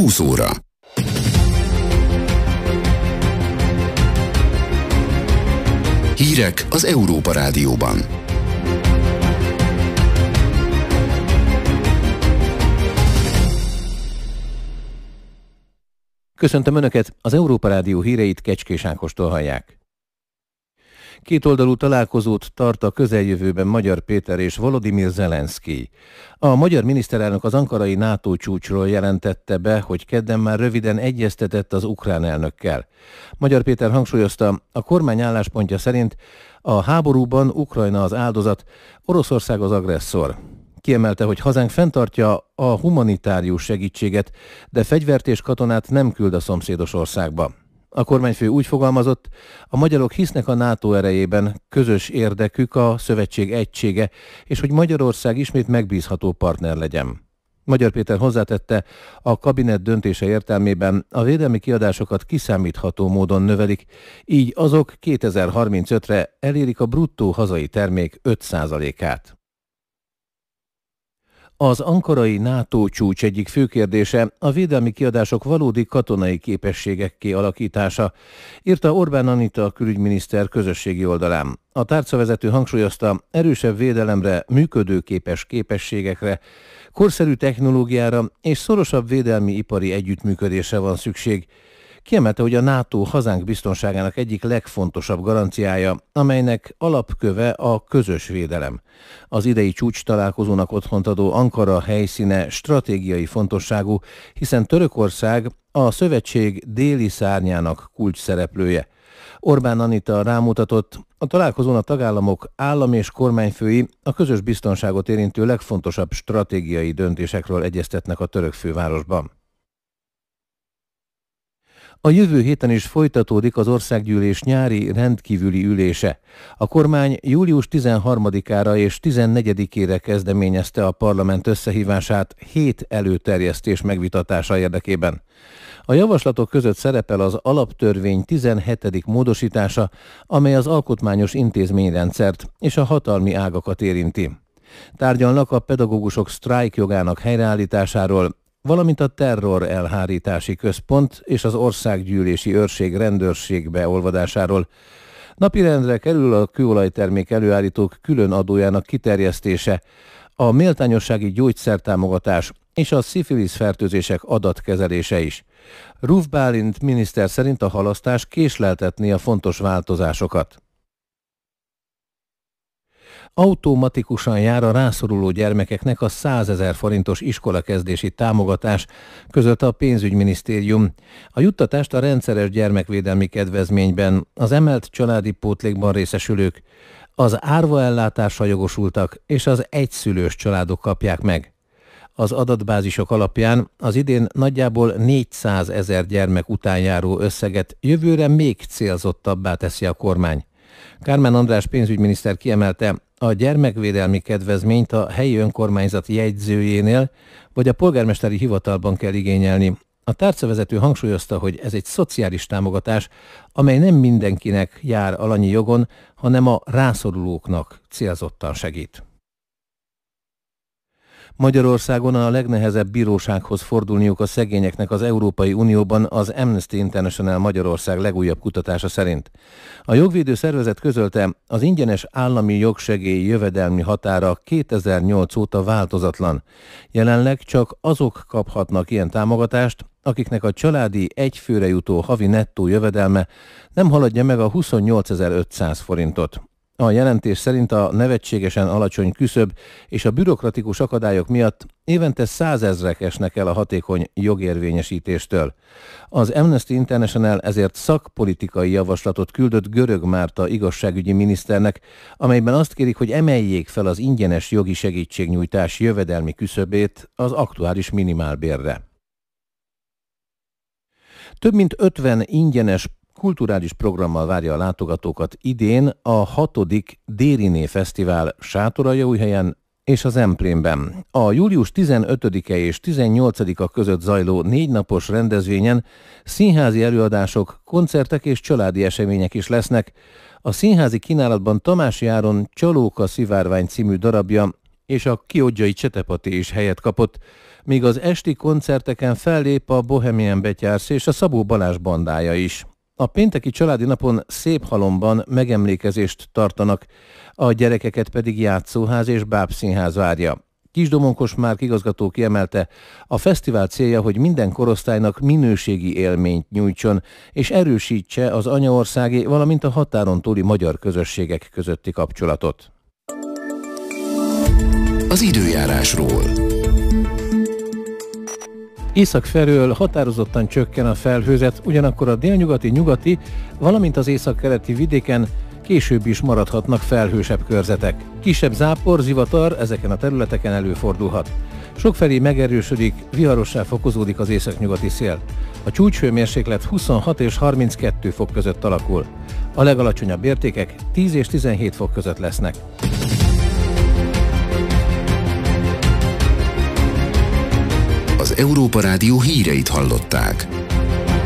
20 óra. Hírek az Európa Rádióban. Köszöntöm Önöket, az Európa Rádió híreit Kecskés Ákostól hallják. Kétoldalú találkozót tart a közeljövőben Magyar Péter és Volodymyr Zelenszkij. A magyar miniszterelnök az ankarai NATO csúcsról jelentette be, hogy kedden már röviden egyeztetett az ukrán elnökkel. Magyar Péter hangsúlyozta, a kormány álláspontja szerint a háborúban Ukrajna az áldozat, Oroszország az agresszor. Kiemelte, hogy hazánk fenntartja a humanitárius segítséget, de fegyvert és katonát nem küld a szomszédos országba. A kormányfő úgy fogalmazott, a magyarok hisznek a NATO erejében, közös érdekük a szövetség egysége, és hogy Magyarország ismét megbízható partner legyen. Magyar Péter hozzátette, a kabinet döntése értelmében a védelmi kiadásokat kiszámítható módon növelik, így azok 2035-re elérik a bruttó hazai termék 5%-át. Az ankarai NATO csúcs egyik fő kérdése a védelmi kiadások valódi katonai képességekké alakítása, írta Orbán Anita külügyminiszter közösségi oldalán. A tárcavezető hangsúlyozta, erősebb védelemre, működőképes képességekre, korszerű technológiára és szorosabb védelmi ipari együttműködésre van szükség. Kiemelte, hogy a NATO hazánk biztonságának egyik legfontosabb garanciája, amelynek alapköve a közös védelem. Az idei csúcs találkozónak otthont adó Ankara helyszíne stratégiai fontosságú, hiszen Törökország a szövetség déli szárnyának kulcsszereplője. Orbán Anita rámutatott, a találkozón a tagállamok állam- és kormányfői a közös biztonságot érintő legfontosabb stratégiai döntésekről egyeztetnek a török fővárosban. A jövő héten is folytatódik az országgyűlés nyári rendkívüli ülése. A kormány július 13-ára és 14-ére kezdeményezte a parlament összehívását 7 előterjesztés megvitatása érdekében. A javaslatok között szerepel az alaptörvény 17. módosítása, amely az alkotmányos intézményrendszert és a hatalmi ágakat érinti. Tárgyalnak a pedagógusok sztrájkjogának helyreállításáról, valamint a terror elhárítási központ és az országgyűlési őrség rendőrség beolvadásáról. Napirendre kerül a kőolajtermék előállítók külön adójának kiterjesztése, a méltányossági gyógyszertámogatás és a szifilisz fertőzések adatkezelése is. Ruf Bálint miniszter szerint a halasztás késleltetné a fontos változásokat. Automatikusan jár a rászoruló gyermekeknek a 100 000 forintos iskolakezdési támogatás, közölte a pénzügyminisztérium. A juttatást a rendszeres gyermekvédelmi kedvezményben, az emelt családi pótlékban részesülők, az árvaellátásra jogosultak és az egyszülős családok kapják meg. Az adatbázisok alapján az idén nagyjából 400 000 gyermek után járó összeget jövőre még célzottabbá teszi a kormány. Kármán András pénzügyminiszter kiemelte, a gyermekvédelmi kedvezményt a helyi önkormányzat jegyzőjénél vagy a polgármesteri hivatalban kell igényelni. A tárcavezető hangsúlyozta, hogy ez egy szociális támogatás, amely nem mindenkinek jár alanyi jogon, hanem a rászorulóknak célzottan segít. Magyarországon a legnehezebb bírósághoz fordulniuk a szegényeknek az Európai Unióban az Amnesty International Magyarország legújabb kutatása szerint. A jogvédő szervezet közölte, az ingyenes állami jogsegély jövedelmi határa 2008 óta változatlan. Jelenleg csak azok kaphatnak ilyen támogatást, akiknek a családi egyfőre jutó havi nettó jövedelme nem haladja meg a 28.500 forintot. A jelentés szerint a nevetségesen alacsony küszöb és a bürokratikus akadályok miatt évente 100 000-ek esnek el a hatékony jogérvényesítéstől. Az Amnesty International ezért szakpolitikai javaslatot küldött Görög Márta igazságügyi miniszternek, amelyben azt kérik, hogy emeljék fel az ingyenes jogi segítségnyújtás jövedelmi küszöbét az aktuális minimálbérre. Több mint 50 ingyenes kulturális programmal várja a látogatókat idén a 6. Dériné Fesztivál Sátoraljaújhelyen és az Emplénben. A július 15-e és 18-a között zajló 4 napos rendezvényen színházi előadások, koncertek és családi események is lesznek. A színházi kínálatban Tamási Áron Csalóka szivárvány című darabja és a Kiodzsai Csetepati is helyet kapott, míg az esti koncerteken fellép a Bohemian Betyársz és a Szabó Balázs bandája is. A pénteki családi napon Széphalomban megemlékezést tartanak, a gyerekeket pedig játszóház és bábszínház várja. Kisdomonkos Márk igazgató kiemelte, a fesztivál célja, hogy minden korosztálynak minőségi élményt nyújtson, és erősítse az anyaországi, valamint a határon túli magyar közösségek közötti kapcsolatot. Az időjárásról. Észak felől határozottan csökken a felhőzet, ugyanakkor a délnyugati, nyugati, valamint az északkeleti vidéken később is maradhatnak felhősebb körzetek. Kisebb zápor, zivatar ezeken a területeken előfordulhat. Sokfelé megerősödik, viharossá fokozódik az északnyugati szél. A csúcshőmérséklet 26 és 32 fok között alakul. A legalacsonyabb értékek 10 és 17 fok között lesznek. Az Európa Rádió híreit hallották.